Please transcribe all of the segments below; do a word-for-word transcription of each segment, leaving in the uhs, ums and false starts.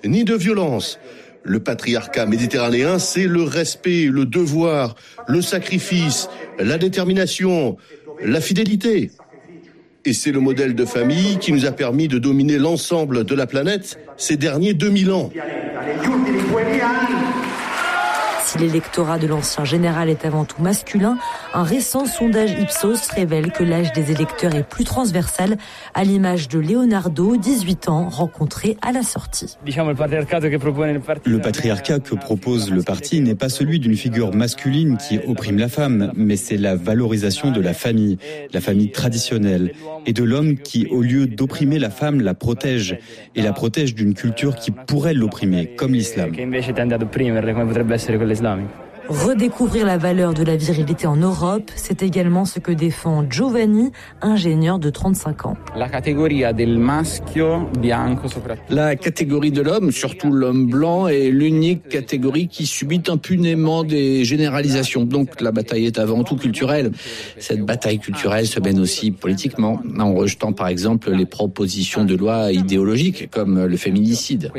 ni de violence. Le patriarcat méditerranéen, c'est le respect, le devoir, le sacrifice, la détermination, la fidélité. Et c'est le modèle de famille qui nous a permis de dominer l'ensemble de la planète ces derniers deux mille ans. Si l'électorat de l'ancien général est avant tout masculin, un récent sondage Ipsos révèle que l'âge des électeurs est plus transversal, à l'image de Leonardo, dix-huit ans, rencontré à la sortie. Le patriarcat que propose le parti n'est pas celui d'une figure masculine qui opprime la femme, mais c'est la valorisation de la famille, la famille traditionnelle, et de l'homme qui, au lieu d'opprimer la femme, la protège, et la protège d'une culture qui pourrait l'opprimer, comme l'islam. Redécouvrir la valeur de la virilité en Europe, c'est également ce que défend Giovanni, ingénieur de trente-cinq ans. La catégorie de l'homme, surtout l'homme blanc, est l'unique catégorie qui subit impunément des généralisations. Donc la bataille est avant tout culturelle. Cette bataille culturelle se mène aussi politiquement, en rejetant par exemple les propositions de loi idéologiques comme le féminicide.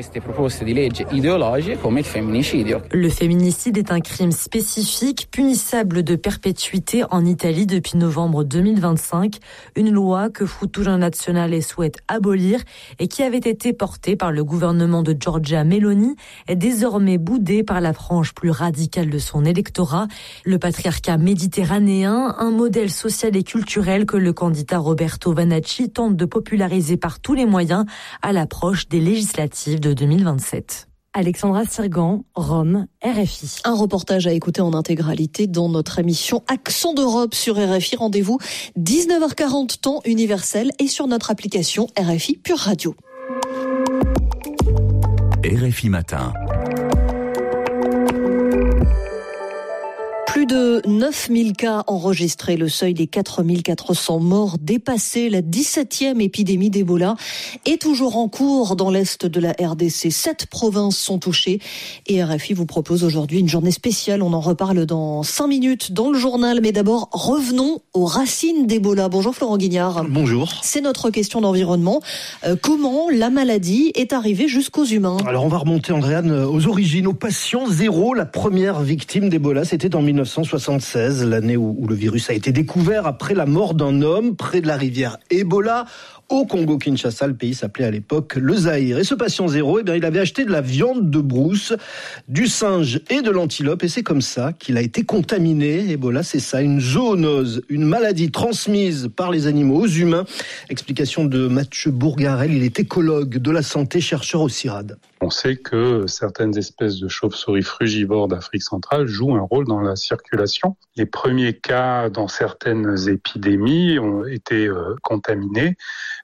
Le féminicide est un crime spécifique, punissable de perpétuité en Italie depuis novembre deux mille vingt-cinq, une loi que Futuro Nazionale souhaite abolir et qui avait été portée par le gouvernement de Giorgia Meloni est désormais boudée par la frange plus radicale de son électorat, le patriarcat méditerranéen, un modèle social et culturel que le candidat Roberto Vanacci tente de populariser par tous les moyens à l'approche des législatives de deux mille vingt-sept. Alexandra Sirgan, Rome, R F I. Un reportage à écouter en intégralité dans notre émission Accent d'Europe sur R F I. Rendez-vous dix-neuf heures quarante temps universel et sur notre application R F I Pure Radio. R F I Matin. Plus de neuf mille cas enregistrés, le seuil des quatre mille quatre cents morts dépassé. La dix-septième épidémie d'Ebola est toujours en cours dans l'est de la R D C. Sept provinces sont touchées et R F I vous propose aujourd'hui une journée spéciale. On en reparle dans cinq minutes dans le journal. Mais d'abord, revenons aux racines d'Ebola. Bonjour Florent Guignard. Bonjour. C'est notre question d'environnement. Euh, comment la maladie est arrivée jusqu'aux humains ? Alors on va remonter, Andréane, aux origines, au patient zéro. La première victime d'Ebola, c'était en mille neuf cent soixante-seize, l'année où, où le virus a été découvert après la mort d'un homme près de la rivière Ebola. Au Congo-Kinshasa, le pays s'appelait à l'époque le Zaïre. Et ce patient zéro, eh bien, il avait acheté de la viande de brousse, du singe et de l'antilope. Et c'est comme ça qu'il a été contaminé. Ebola, c'est ça, une zoonose, une maladie transmise par les animaux aux humains. Explication de Mathieu Bourgarel, il est écologue de la santé, chercheur au CIRAD. On sait que certaines espèces de chauves-souris frugivores d'Afrique centrale jouent un rôle dans la circulation. Les premiers cas dans certaines épidémies ont été euh, contaminés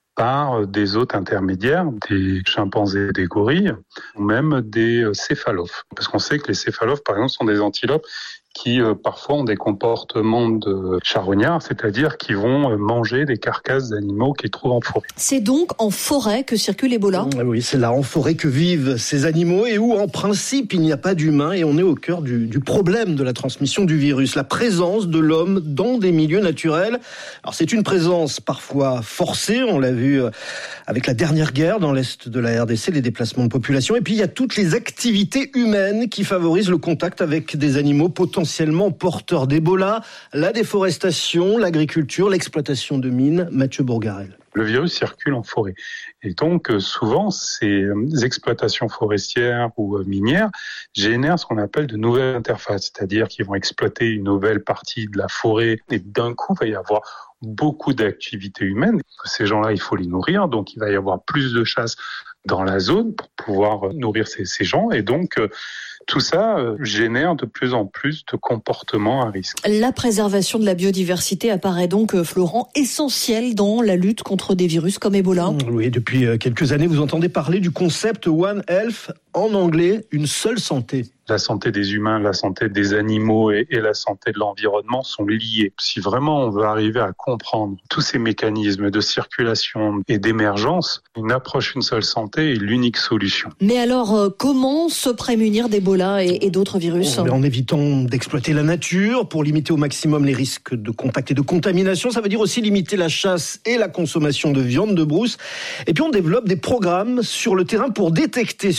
par des hôtes intermédiaires, des chimpanzés, des gorilles, ou même des céphalophes. Parce qu'on sait que les céphalophes, par exemple, sont des antilopes qui euh, parfois ont des comportements de charognards, c'est-à-dire qui vont euh, manger des carcasses d'animaux qu'ils trouvent en forêt. C'est donc en forêt que circule Ebola ? Oui, c'est là en forêt que vivent ces animaux et où en principe il n'y a pas d'humains, et on est au cœur du, du problème de la transmission du virus, la présence de l'homme dans des milieux naturels. Alors c'est une présence parfois forcée, on l'a vu avec la dernière guerre dans l'est de la R D C, les déplacements de population, et puis il y a toutes les activités humaines qui favorisent le contact avec des animaux potentiels potentiellement porteurs d'Ebola, la déforestation, l'agriculture, l'exploitation de mines. Mathieu Bourgarel. Le virus circule en forêt. Et donc, souvent, ces exploitations forestières ou minières génèrent ce qu'on appelle de nouvelles interfaces, c'est-à-dire qu'ils vont exploiter une nouvelle partie de la forêt et d'un coup, il va y avoir beaucoup d'activités humaines. Ces gens-là, il faut les nourrir, donc il va y avoir plus de chasse dans la zone pour pouvoir nourrir ces, ces gens. Et donc, tout ça génère de plus en plus de comportements à risque. La préservation de la biodiversité apparaît donc, Florent, essentielle dans la lutte contre des virus comme Ebola. Oui, depuis quelques années, vous entendez parler du concept One Health, en anglais, une seule santé. La santé des humains, la santé des animaux et, et la santé de l'environnement sont liées. Si vraiment on veut arriver à comprendre tous ces mécanismes de circulation et d'émergence, une approche une seule santé est l'unique solution. Mais alors, euh, comment se prémunir d'Ebola et, et d'autres virus ? En évitant d'exploiter la nature pour limiter au maximum les risques de contact et de contamination. Ça veut dire aussi limiter la chasse et la consommation de viande de brousse. Et puis on développe des programmes sur le terrain pour détecter